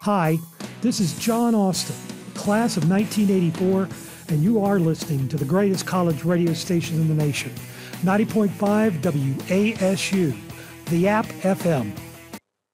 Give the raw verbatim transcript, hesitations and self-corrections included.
Hi, this is John Austin, class of nineteen eighty-four, and you are listening to the greatest college radio station in the nation, ninety point five W A S U, the App F M.